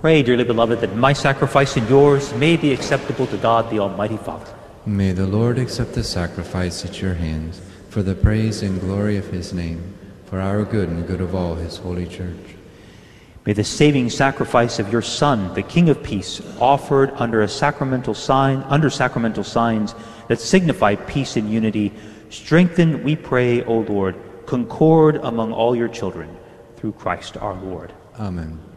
Pray, dearly beloved, that my sacrifice and yours may be acceptable to God, the Almighty Father. May the Lord accept the sacrifice at your hands for the praise and glory of his name, for our good and good of all his holy church. May the saving sacrifice of your Son, the King of Peace, offered under sacramental signs that signify peace and unity, strengthen, we pray, O Lord, concord among all your children, through Christ our Lord. Amen.